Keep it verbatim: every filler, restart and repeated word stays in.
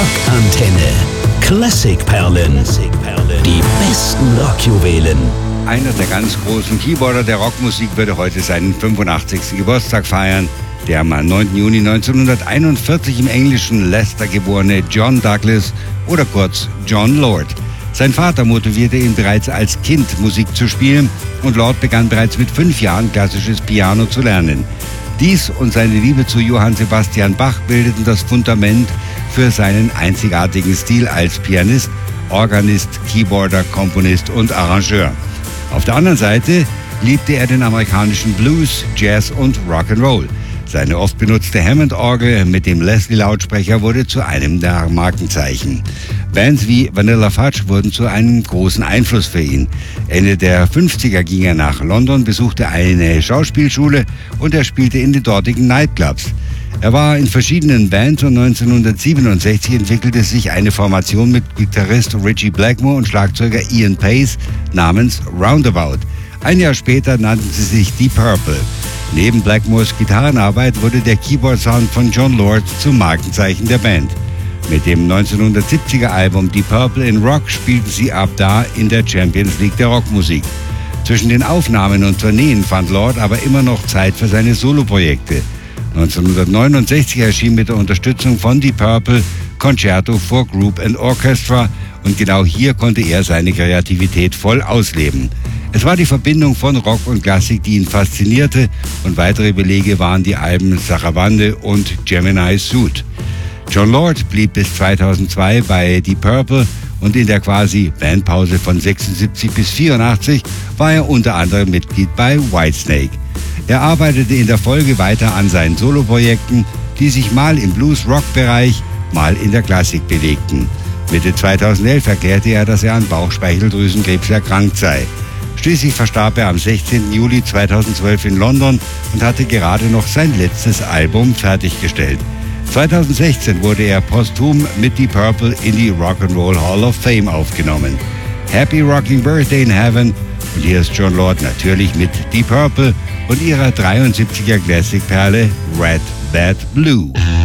Rockantenne. Klassikperlen. Die besten Rockjuwelen. Einer der ganz großen Keyboarder der Rockmusik würde heute seinen fünfundachtzigsten Geburtstag feiern. Der am neunten Juni neunzehnhunderteinundvierzig im englischen Leicester geborene John Douglas oder kurz Jon Lord. Sein Vater motivierte ihn bereits als Kind, Musik zu spielen, und Lord begann bereits mit fünf Jahren klassisches Piano zu lernen. Dies und seine Liebe zu Johann Sebastian Bach bildeten das Fundament für seinen einzigartigen Stil als Pianist, Organist, Keyboarder, Komponist und Arrangeur. Auf der anderen Seite liebte er den amerikanischen Blues, Jazz und Rock'n'Roll. Seine oft benutzte Hammond-Orgel mit dem Leslie-Lautsprecher wurde zu einem der Markenzeichen. Bands wie Vanilla Fudge wurden zu einem großen Einfluss für ihn. Ende der fünfziger ging er nach London, besuchte eine Schauspielschule und er spielte in den dortigen Nightclubs. Er war in verschiedenen Bands und neunzehnhundertsiebenundsechzig entwickelte sich eine Formation mit Gitarrist Ritchie Blackmore und Schlagzeuger Ian Pace namens Roundabout. Ein Jahr später nannten sie sich Deep Purple. Neben Blackmores Gitarrenarbeit wurde der Keyboard-Sound von Jon Lord zum Markenzeichen der Band. Mit dem neunzehnhundertsiebziger Album Deep Purple in Rock spielten sie ab da in der Champions League der Rockmusik. Zwischen den Aufnahmen und Tourneen fand Lord aber immer noch Zeit für seine Soloprojekte. neunzehnhundertneunundsechzig erschien mit der Unterstützung von Deep Purple Concerto for Group and Orchestra und genau hier konnte er seine Kreativität voll ausleben. Es war die Verbindung von Rock und Klassik, die ihn faszinierte, und weitere Belege waren die Alben Sarabande und Gemini Suit. Jon Lord blieb bis zweitausendzwei bei Deep Purple und in der quasi Bandpause von sechsundsiebzig bis vierundachtzig war er unter anderem Mitglied bei Whitesnake. Er arbeitete in der Folge weiter an seinen Soloprojekten, die sich mal im Blues-Rock-Bereich, mal in der Klassik bewegten. Mitte zweitausendelf erklärte er, dass er an Bauchspeicheldrüsenkrebs erkrankt sei. Schließlich verstarb er am sechzehnten Juli zweitausendzwölf in London und hatte gerade noch sein letztes Album fertiggestellt. zweitausendsechzehn wurde er posthum mit Deep Purple in die Rock'n'Roll Hall of Fame aufgenommen. Happy Rocking Birthday in Heaven, und hier ist Jon Lord natürlich mit Deep Purple und ihrer dreiundsiebziger Classic-Perle Red, Bad, Blue.